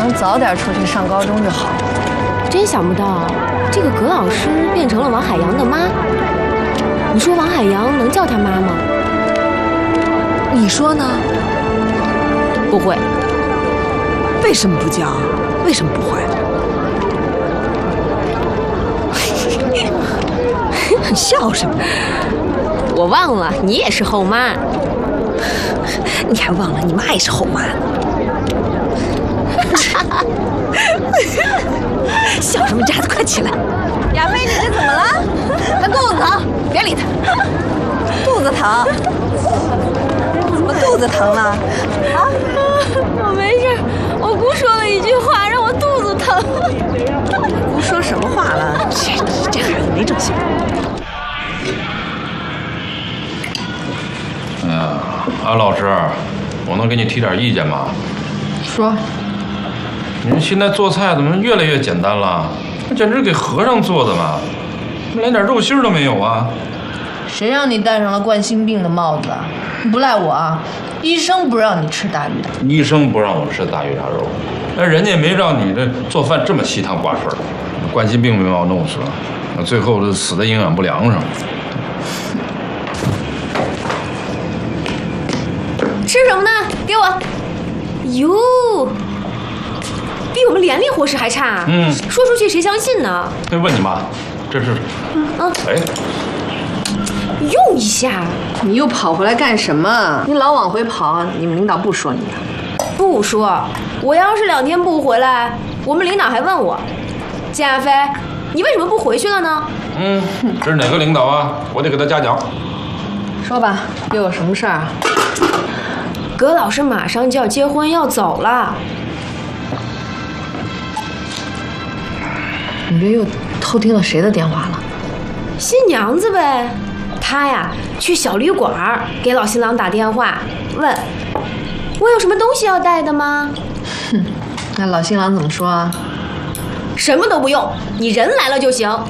能早点出去上高中就好。 真想不到，这个葛老师变成了王海洋的妈。你说王海洋能叫他妈吗？ 你说呢？ 不会。 为什么不叫？为什么不会？你笑什么？ 我忘了，你也是后妈。 你还忘了你妈也是后妈？笑什么渣子？快起来！ 亚飞，你这怎么了？他肚子疼，别理他。肚子疼？怎么肚子疼了？啊？ 我没事，我姑说了一句话，让我肚子疼。 姑说什么话了？这孩子没正形。 哎呀，安老师，我能给你提点意见吗？ 说。 你现在做菜怎么越来越简单了？那简直给和尚做的嘛，连点肉馅都没有啊！ 谁让你戴上了冠心病的帽子啊？不赖我啊！医生不让你吃大鱼大肉。 医生不让我吃大鱼大肉，那人家没让你这做饭这么稀汤挂水，冠心病没把我弄死，那最后这死在营养不良上。 吃什么呢？给我。哟。比我们连理伙食还差，说出去谁相信呢？ 那问你妈，这是，哎， 用一下。 你又跑回来干什么？你老往回跑，你们领导不说你啊？ 不说，我要是2天不回来，我们领导还问我，金亚飞，你为什么不回去了呢？ 这是哪个领导啊？我得给他嘉奖。 说吧，又有什么事儿啊？ 葛老师马上就要结婚要走了。 你这又偷听了谁的电话了？ 新娘子呗，她呀去小旅馆给老新郎打电话，问我有什么东西要带的吗？ 哼，那老新郎怎么说啊？ 什么都不用，你人来了就行。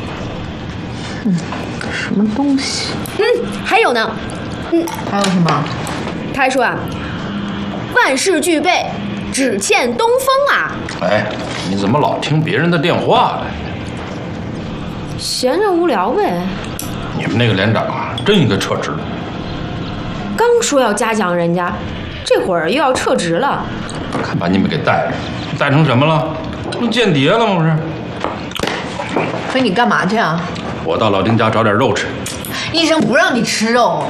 什么东西？ 还有呢。 还有什么？ 他还说啊，万事俱备，只欠东风啊。 哎，你怎么老听别人的电话呢？ 闲着无聊呗。 你们那个连长啊，真应该撤职。 刚说要嘉奖人家，这会儿又要撤职了。 看把你们给带着，带成什么了？不间谍了吗？不是。 飞，你干嘛去啊？ 我到老丁家找点肉吃。 医生不让你吃肉。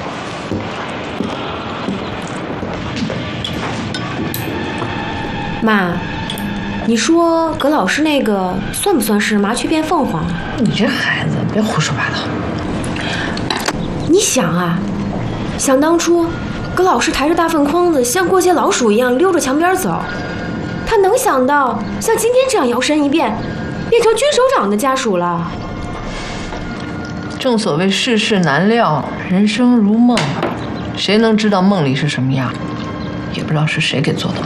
妈，你说葛老师那个算不算是麻雀变凤凰？ 你这孩子别胡说八道。 你想啊，想当初葛老师抬着大粪筐子像过街老鼠一样溜着墙边走，他能想到像今天这样摇身一变，变成军首长的家属了？ 正所谓世事难料，人生如梦，谁能知道梦里是什么样？也不知道是谁给做的梦。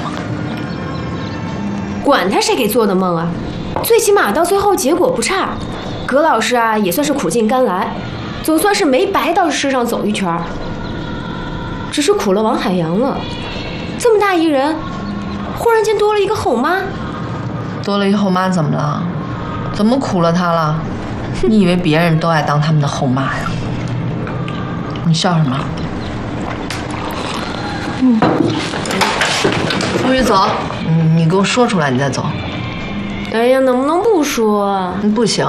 管他谁给做的梦啊，最起码到最后结果不差。葛老师啊，也算是苦尽甘来，总算是没白到世上走一圈。只是苦了王海洋了，这么大一人，忽然间多了一个后妈。 多了一后妈怎么了？怎么苦了她了？你以为别人都爱当他们的后妈呀？你笑什么？不许走！你给我说出来，你再走。 哎呀，能不能不说？ 不行。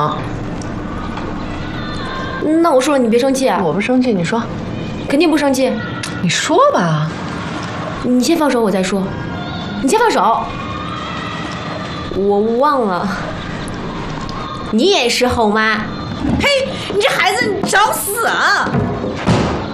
那我说了，你别生气啊。 我不生气，你说。 肯定不生气。 你说吧。 你先放手，我再说。你先放手。我忘了。你也是后妈。 嘿，你这孩子，你找死啊！